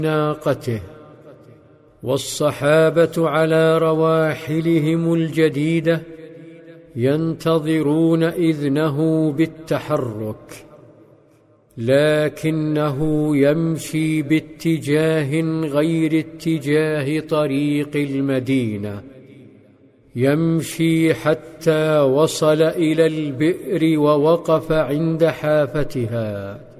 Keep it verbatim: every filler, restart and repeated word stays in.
ناقته، والصحابة على رواحلهم الجديدة ينتظرون إذنه بالتحرك، لكنه يمشي باتجاه غير اتجاه طريق المدينة، يمشي حتى وصل إلى البئر ووقف عند حافتها،